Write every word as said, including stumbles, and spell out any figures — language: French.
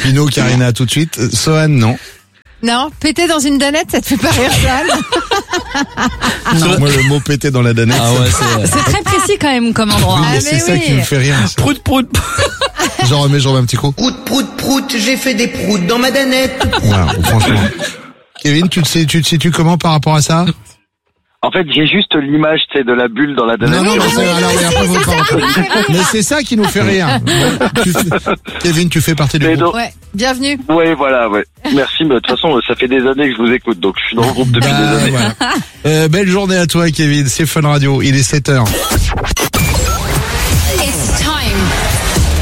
Pino, Karina, tout de suite. Sohan, non. Non, péter dans une danette, ça te fait pas rire, Sohan? Non. Moi, le mot péter dans la danette. Ah ouais, c'est... C'est très précis quand même comme endroit. Oui, mais Ah, c'est mais ça oui. qui me fait rire. Prout, prout. J'en remets, j'en remets un petit coup. Prout, prout, prout, j'ai fait des proutes dans ma danette. Voilà, franchement. Kevin, tu te sais, tu te situes comment par rapport à ça? En fait, j'ai juste l'image, tu sais, de la bulle dans la danette. Non, non, oui, mais oui, c'est, oui, alors, oui, et après, oui, vous c'est ça parlez. qui nous fait rire. Mais c'est ça qui nous fait rire. Tu fais- Kevin, tu fais partie du Mais groupe. donc, Ouais, bienvenue. ouais, voilà, ouais. Merci, mais de toute façon, ça fait des années que je vous écoute, donc je suis dans le groupe depuis Bah, des années. voilà. Euh, belle journée à toi, Kevin. C'est Fun Radio. Il est sept heures.